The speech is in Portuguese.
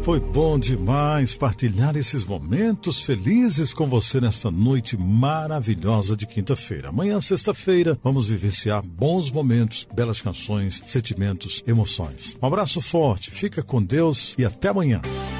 Foi bom demais partilhar esses momentos felizes com você nesta noite maravilhosa de quinta-feira. Amanhã, sexta-feira, vamos vivenciar bons momentos, belas canções, sentimentos, emoções. Um abraço forte, fica com Deus e até amanhã.